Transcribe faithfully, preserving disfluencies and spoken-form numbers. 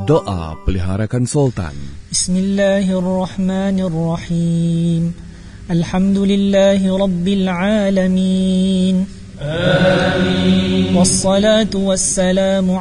Doa Pelihara Konsultan. Bismillahirrahmanirrahim. Alhamdulillahi Rabbil Alamin. Amin. Wassalatu wassalamu